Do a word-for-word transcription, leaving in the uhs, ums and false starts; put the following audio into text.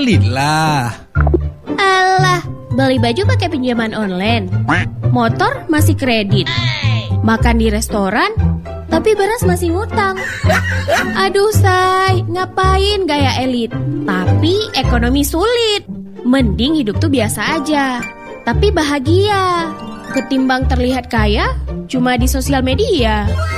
elit lah. Alah, beli baju pakai pinjaman online. Motor masih kredit. Makan di restoran, tapi beras masih ngutang. Aduh say, ngapain gaya elit? Tapi ekonomi sulit. Mending hidup tuh biasa aja, tapi bahagia. Ketimbang terlihat kaya cuma di sosial media.